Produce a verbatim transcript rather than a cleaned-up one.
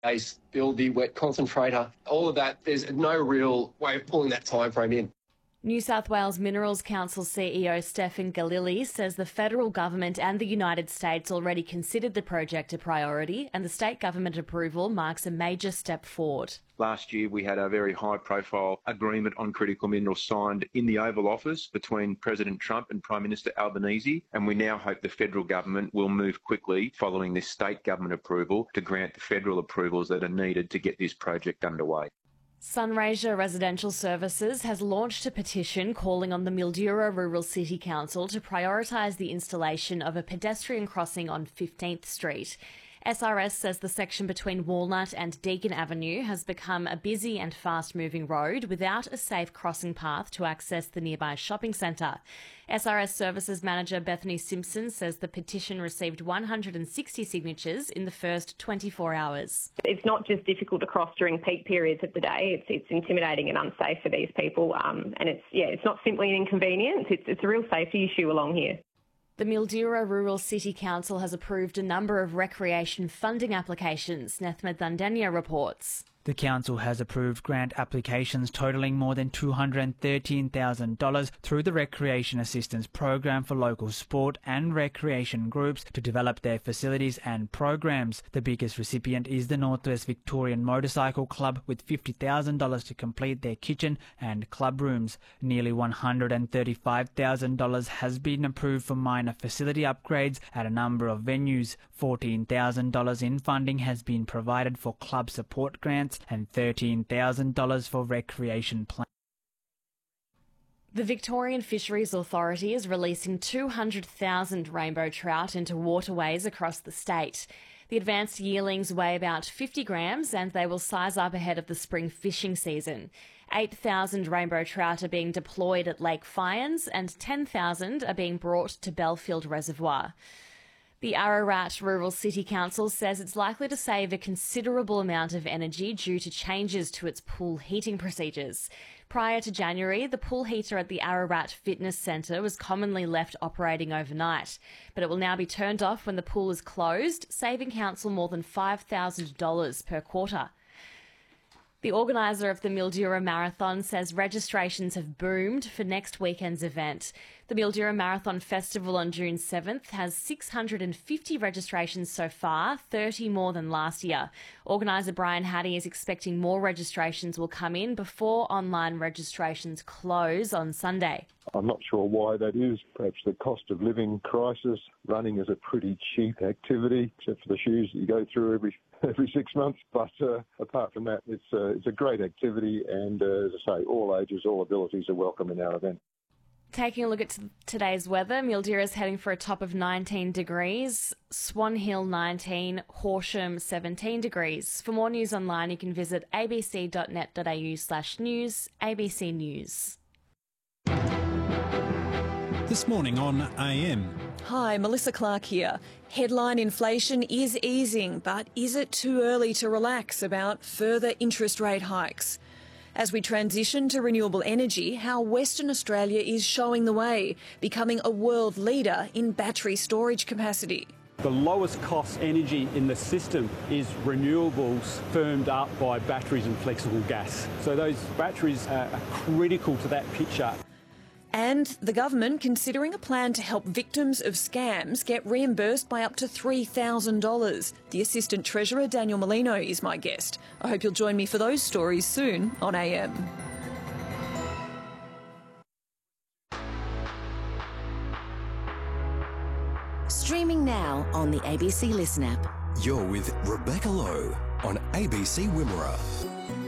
days, build the wet concentrator, all of that. There's no real way of pulling that time frame in. New South Wales Minerals Council C E O Stefan Galili says the federal government and the United States already considered the project a priority, and the state government approval marks a major step forward. Last year, we had a very high-profile agreement on critical minerals signed in the Oval Office between President Trump and Prime Minister Albanese, and we now hope the federal government will move quickly following this state government approval to grant the federal approvals that are needed to get this project underway. Sunraysia Residential Services has launched a petition calling on the Mildura Rural City Council to prioritise the installation of a pedestrian crossing on fifteenth Street. S R S says the section between Walnut and Deakin Avenue has become a busy and fast-moving road without a safe crossing path to access the nearby shopping centre. S R S Services Manager Bethany Simpson says the petition received one hundred sixty signatures in the first twenty-four hours. It's not just difficult to cross during peak periods of the day. It's it's intimidating and unsafe for these people, um, and it's yeah, it's not simply an inconvenience. It's it's a real safety issue along here. The Mildura Rural City Council has approved a number of recreation funding applications, Nethma Dundania reports. The council has approved grant applications totalling more than two hundred thirteen thousand dollars through the Recreation Assistance Program for local sport and recreation groups to develop their facilities and programs. The biggest recipient is the Northwest Victorian Motorcycle Club with fifty thousand dollars to complete their kitchen and club rooms. Nearly one hundred thirty-five thousand dollars has been approved for minor facility upgrades at a number of venues. fourteen thousand dollars in funding has been provided for club support grants and thirteen thousand dollars for recreation plans. The Victorian Fisheries Authority is releasing two hundred thousand rainbow trout into waterways across the state. The advanced yearlings weigh about fifty grams and they will size up ahead of the spring fishing season. eight thousand rainbow trout are being deployed at Lake Fyans and ten thousand are being brought to Belfield Reservoir. The Ararat Rural City Council says it's likely to save a considerable amount of energy due to changes to its pool heating procedures. Prior to January, the pool heater at the Ararat Fitness Centre was commonly left operating overnight, but it will now be turned off when the pool is closed, saving council more than five thousand dollars per quarter. The organiser of the Mildura Marathon says registrations have boomed for next weekend's event. The Mildura Marathon Festival on June seventh has six hundred fifty registrations so far, thirty more than last year. Organiser Brian Hattie is expecting more registrations will come in before online registrations close on Sunday. I'm not sure why that is. Perhaps the cost of living crisis. Running is a pretty cheap activity, except for the shoes that you go through every every six months. But uh, apart from that, it's, uh, it's a great activity, and uh, as I say, all ages, all abilities are welcome in our event. Taking a look at t- today's weather, Mildura is heading for a top of nineteen degrees, Swan Hill nineteen, Horsham seventeen degrees. For more news online, you can visit abc.net.au slash news, A B C News. This morning on A M. Hi, Melissa Clark here. Headline inflation is easing, but is it too early to relax about further interest rate hikes? As we transition to renewable energy, how Western Australia is showing the way, becoming a world leader in battery storage capacity. The lowest cost energy in the system is renewables firmed up by batteries and flexible gas. So those batteries are critical to that picture. And the government considering a plan to help victims of scams get reimbursed by up to three thousand dollars. The Assistant Treasurer, Daniel Molino, is my guest. I hope you'll join me for those stories soon on A M. Streaming now on the A B C Listen app. You're with Rebecca Lowe on A B C Wimmera.